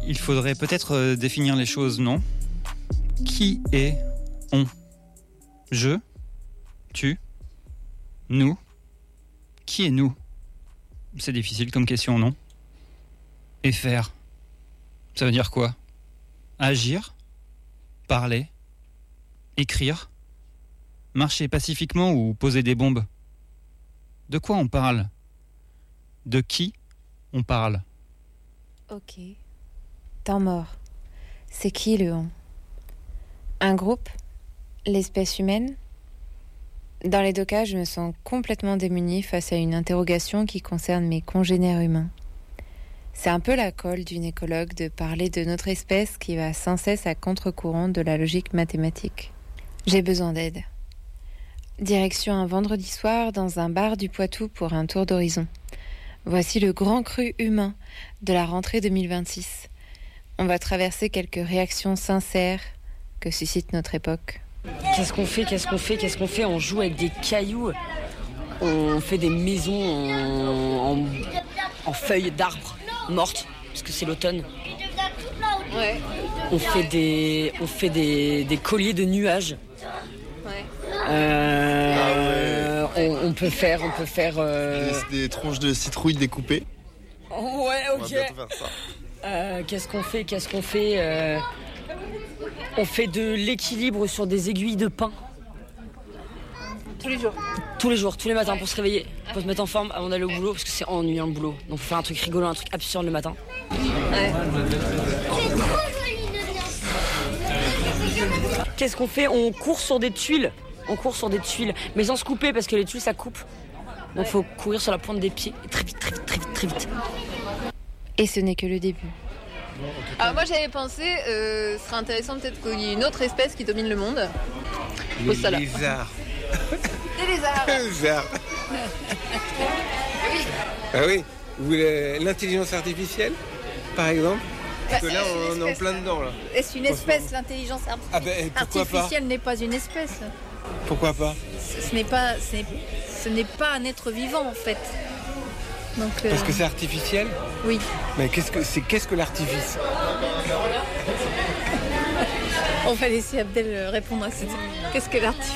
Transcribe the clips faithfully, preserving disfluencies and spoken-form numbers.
Il faudrait peut-être euh, définir les choses, non ? Qui est on ? Je ? Tu ? Nous ? Qui est nous ? C'est difficile comme question, non ? Et faire ? Ça veut dire quoi ? Agir ? Parler ? Écrire ? Marcher pacifiquement ou poser des bombes ? De quoi on parle ? De qui on parle ? Ok. Temps mort. C'est qui le on ? Un groupe ? L'espèce humaine ? Dans les deux cas, je me sens complètement démunie face à une interrogation qui concerne mes congénères humains. C'est un peu la colle d'une écologue de parler de notre espèce qui va sans cesse à contre-courant de la logique mathématique. J'ai besoin d'aide. Direction un vendredi soir dans un bar du Poitou pour un tour d'horizon. Voici le grand cru humain de la rentrée deux mille vingt-six. On va traverser quelques réactions sincères que suscite notre époque. Qu'est-ce qu'on fait, qu'est-ce qu'on fait, qu'est-ce qu'on fait ? On joue avec des cailloux, on fait des maisons en, en, en feuilles d'arbres mortes, parce que c'est l'automne. Ouais. On fait des, on fait des, des colliers de nuages. Ouais. Euh, on, on peut faire, on peut faire euh... des, des tronches de citrouille découpées. Ouais, ok. On va bientôt faire ça. Euh, qu'est-ce qu'on fait, qu'est-ce qu'on fait euh... On fait de l'équilibre sur des aiguilles de pin. Tous les jours. Tous les jours, tous les matins, Ouais. pour se réveiller, pour se mettre en forme avant d'aller au boulot, parce que c'est ennuyant le boulot. Donc faut faire un truc rigolo, un truc absurde le matin. Ouais. Qu'est-ce qu'on fait ? On court sur des tuiles. On court sur des tuiles, mais sans se couper, parce que les tuiles ça coupe. Donc faut courir sur la pointe des pieds, et très vite, très vite, très vite, très vite. Et ce n'est que le début. Alors moi j'avais pensé, euh, ce serait intéressant peut-être qu'il y ait une autre espèce qui domine le monde. Les Au salade. lézards. Des lézards. Les lézards. Ah oui, ou le- l'intelligence artificielle, par exemple. Parce que Bah, là, c'est une on est en espèce, plein là. dedans, là. Est-ce une Franchement. espèce, l'intelligence arti- Ah ben, pourquoi artificielle n'est pas une espèce. pas Pourquoi pas Ce, ce n'est pas, ce n'est, ce n'est pas un être vivant en fait. Donc, euh, Parce que c'est artificiel. oui. Mais qu'est-ce que c'est qu'est-ce que l'artifice? On va laisser Abdel répondre à cette. Qu'est-ce que l'artifice ?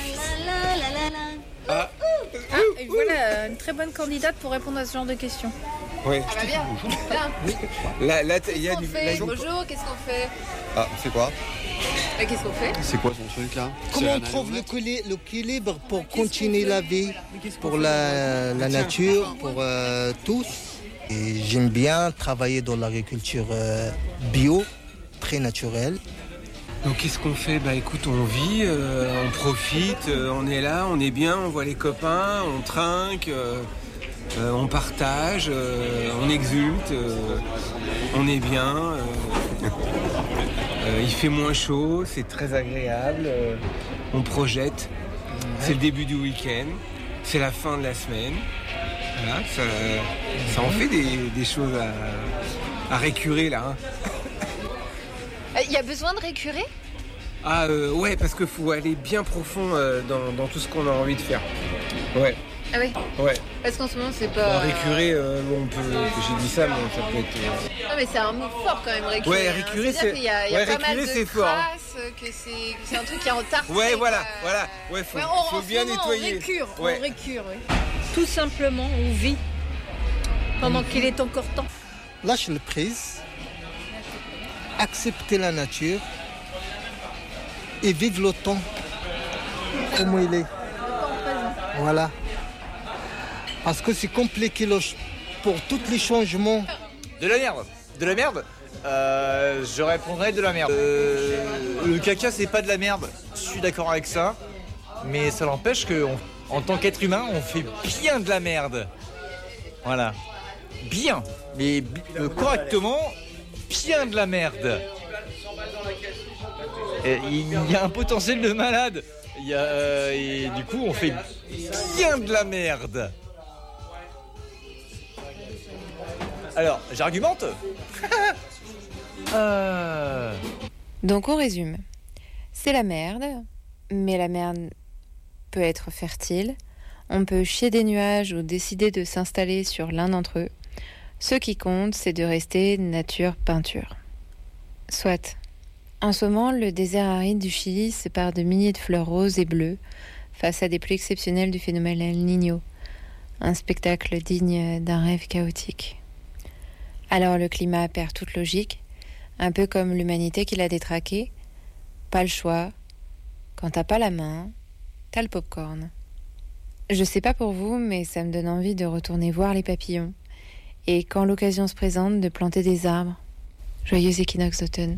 Ah, Ah, et voilà une très bonne candidate pour répondre à ce genre de questions. oui. Ah bah bien. Bien. Là, là, il y a Qu'est-ce du. qu'on fait là, Bonjour, qu'est-ce qu'on fait Ah, c'est quoi? Euh, Qu'est-ce qu'on fait C'est quoi son truc là? Comment on trouve l'équili- l'équilibre pour continuer la vie, pour la, la nature, pour euh, tous. Et j'aime bien travailler dans l'agriculture euh, bio, très naturelle. Donc qu'est-ce qu'on fait? Bah écoute, on vit, euh, on profite, euh, on est là, on est bien, on voit les copains, on trinque, euh, euh, on partage, euh, on exulte, euh, on est bien. euh, euh, il fait moins chaud, c'est très agréable, euh, on projette. C'est le début du week-end, c'est la fin de la semaine. Voilà, ça, ça en fait des, des choses à, à récurer là. hein. Il y a besoin de récurer ? Ah euh, ouais, parce qu'il faut aller bien profond euh, dans, dans tout ce qu'on a envie de faire. Ouais, Ah oui. ouais. Parce qu'en ce moment c'est Bon, pas. récurer, euh, bon, on peut. J'ai dit ça, mais ça peut être. euh, Non mais c'est un mot fort quand même récurer. Ouais, hein. récurer, C'est-à-dire c'est- qu'il y a, il y a ouais, pas mal récurer, de c'est fort, hein. traces, que c'est, que c'est un truc qui est en tarte. Ouais, et voilà, que- voilà. Ouais, faut, Ouais, on, faut en ce bien moment, nettoyer. On récure, Ouais. on récure, oui. Tout simplement, on vit pendant qu'il est encore temps. Lâche le prise, accepter la nature et vivre le temps comme il est. Voilà. Parce que c'est compliqué le ch- pour tous les changements. De la merde. De la merde euh, Je répondrais de la merde. Euh, le caca, c'est pas de la merde. Je suis d'accord avec ça. Mais ça n'empêche qu'en tant qu'être humain, on fait bien de la merde. Voilà. Bien. Mais bi- euh, correctement, bien de la merde. Et il y a un potentiel de malade. Il y a, euh, et du coup, on fait bien de la merde. Alors, j'argumente euh... Donc on résume. C'est la merde, mais la merde peut être fertile. On peut chier des nuages ou décider de s'installer sur l'un d'entre eux. Ce qui compte, c'est de rester nature peinture. Soit. En ce moment, le désert aride du Chili se pare de milliers de fleurs roses et bleues face à des pluies exceptionnelles du phénomène El Niño. Un spectacle digne d'un rêve chaotique. Alors le climat perd toute logique, un peu comme l'humanité qui l'a détraqué. Pas le choix. Quand t'as pas la main, t'as le popcorn. Je sais pas pour vous, mais ça me donne envie de retourner voir les papillons. Et quand l'occasion se présente, de planter des arbres. Joyeux équinoxe d'automne.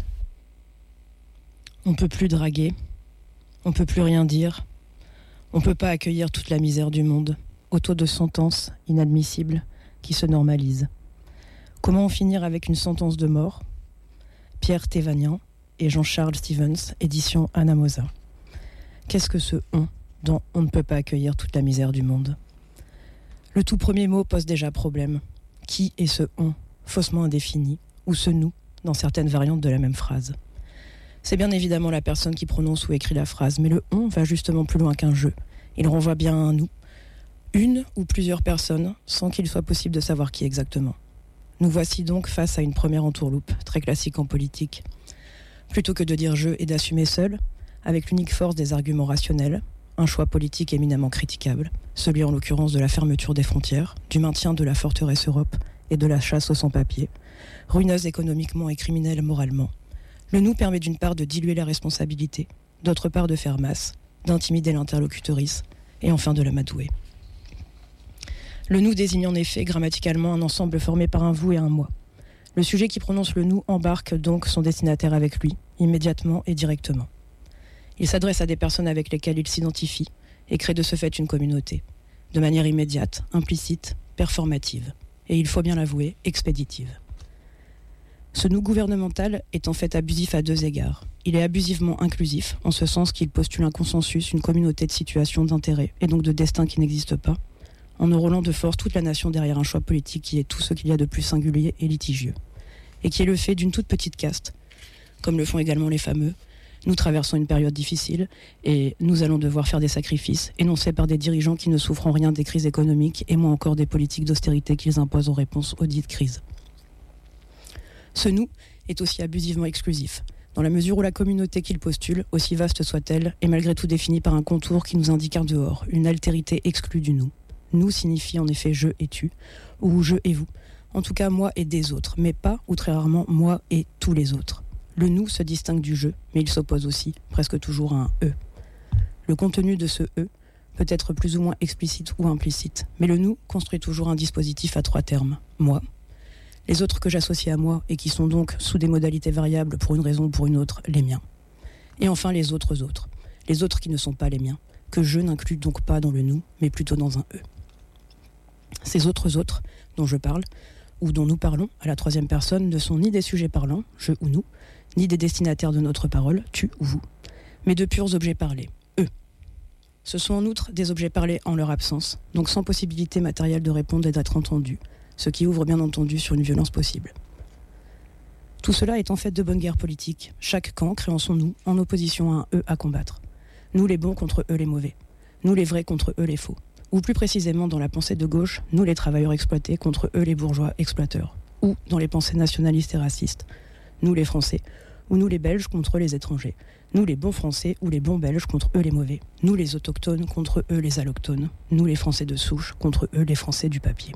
On peut plus draguer, on peut plus rien dire, on peut pas accueillir toute la misère du monde. Autant de sentences inadmissibles qui se normalisent. Comment en finir avec une sentence de mort ? Pierre Thévanian et Jean-Charles Stevens, édition Anamosa. Qu'est-ce que ce « on » dont on ne peut pas accueillir toute la misère du monde ? Le tout premier mot pose déjà problème. Qui est ce « on » faussement indéfini, ou ce « nous » dans certaines variantes de la même phrase ? C'est bien évidemment la personne qui prononce ou écrit la phrase, mais le « on » va justement plus loin qu'un jeu. Il renvoie bien à un « nous ». Une ou plusieurs personnes, sans qu'il soit possible de savoir qui exactement. Nous voici donc face à une première entourloupe, très classique en politique. Plutôt que de dire « je » et d'assumer seul, avec l'unique force des arguments rationnels, un choix politique éminemment critiquable, celui en l'occurrence de la fermeture des frontières, du maintien de la forteresse Europe et de la chasse aux sans-papiers, ruineuse économiquement et criminelle moralement. Le nous permet d'une part de diluer la responsabilité, d'autre part de faire masse, d'intimider l'interlocutrice et enfin de l'amadouer. Le nous désigne en effet grammaticalement un ensemble formé par un vous et un moi. Le sujet qui prononce le nous embarque donc son destinataire avec lui, immédiatement et directement. Il s'adresse à des personnes avec lesquelles il s'identifie et crée de ce fait une communauté, de manière immédiate, implicite, performative, et il faut bien l'avouer, expéditive. Ce nous gouvernemental est en fait abusif à deux égards. Il est abusivement inclusif, en ce sens qu'il postule un consensus, une communauté de situations, d'intérêts, et donc de destin qui n'existe pas, en enrôlant de force toute la nation derrière un choix politique qui est tout ce qu'il y a de plus singulier et litigieux, et qui est le fait d'une toute petite caste, comme le font également les fameux « nous traversons une période difficile et nous allons devoir faire des sacrifices » énoncés par des dirigeants qui ne souffrent en rien des crises économiques et moins encore des politiques d'austérité qu'ils imposent en réponse aux dites crises. Ce « nous » est aussi abusivement exclusif, dans la mesure où la communauté qu'il postule, aussi vaste soit-elle, est malgré tout définie par un contour qui nous indique un dehors, une altérité exclue du « nous ». « Nous » signifie en effet « je et tu » ou « je et vous », en tout cas « moi et des autres », mais pas, ou très rarement, « moi et tous les autres ». Le « nous » se distingue du « je », mais il s'oppose aussi, presque toujours, à un « eux ». Le contenu de ce « eux » peut être plus ou moins explicite ou implicite, mais le « nous » construit toujours un dispositif à trois termes. Moi, les autres que j'associe à moi et qui sont donc sous des modalités variables pour une raison ou pour une autre, les miens. Et enfin les autres autres, les autres qui ne sont pas les miens, que je n'inclus donc pas dans le « nous », mais plutôt dans un « eux ». Ces autres autres dont je parle, ou dont nous parlons à la troisième personne, ne sont ni des sujets parlants, je ou nous, ni des destinataires de notre parole, tu ou vous, mais de purs objets parlés, eux. Ce sont en outre des objets parlés en leur absence, donc sans possibilité matérielle de répondre et d'être entendus, ce qui ouvre bien entendu sur une violence possible. Tout cela est en fait de bonne guerre politique, chaque camp créant son nous en opposition à un eux à combattre. Nous les bons contre eux les mauvais, nous les vrais contre eux les faux. Ou plus précisément dans la pensée de gauche, nous les travailleurs exploités contre eux les bourgeois exploiteurs. Ou dans les pensées nationalistes et racistes, nous les Français, ou nous les Belges contre les étrangers. Nous les bons Français ou les bons Belges contre eux les mauvais. Nous les autochtones contre eux les allochtones. Nous les Français de souche contre eux les Français du papier.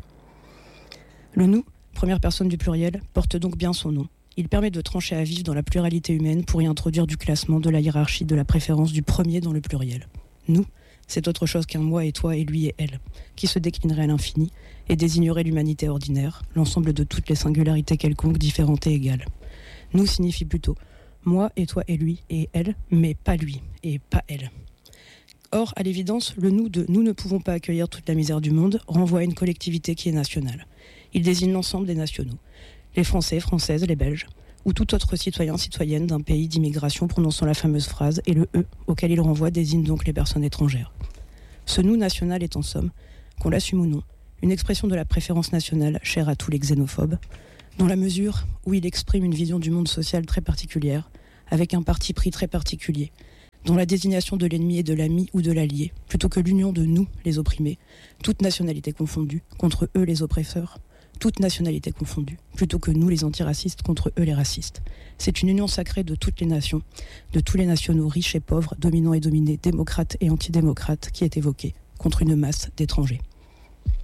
Le nous, première personne du pluriel, porte donc bien son nom. Il permet de trancher à vif dans la pluralité humaine pour y introduire du classement, de la hiérarchie, de la préférence du premier dans le pluriel. Nous, c'est autre chose qu'un moi et toi et lui et elle, qui se déclinerait à l'infini et désignerait l'humanité ordinaire, l'ensemble de toutes les singularités quelconques, différentes et égales. Nous signifie plutôt moi et toi et lui et elle, mais pas lui et pas elle. Or, à l'évidence, le nous de « nous ne pouvons pas accueillir toute la misère du monde » renvoie à une collectivité qui est nationale. Il désigne l'ensemble des nationaux, les Français, Françaises, les Belges, ou tout autre citoyen, citoyenne d'un pays d'immigration prononçant la fameuse phrase, et le « eux » auquel il renvoie désigne donc les personnes étrangères. Ce « nous » national est en somme, qu'on l'assume ou non, une expression de la préférence nationale chère à tous les xénophobes, dans la mesure où il exprime une vision du monde social très particulière, avec un parti pris très particulier, dont la désignation de l'ennemi et de l'ami ou de l'allié, plutôt que l'union de nous, les opprimés, toutes nationalités confondues, contre eux les oppresseurs, toutes nationalités confondues, plutôt que nous les antiracistes contre eux les racistes. C'est une union sacrée de toutes les nations, de tous les nationaux riches et pauvres, dominants et dominés, démocrates et antidémocrates, qui est évoquée contre une masse d'étrangers.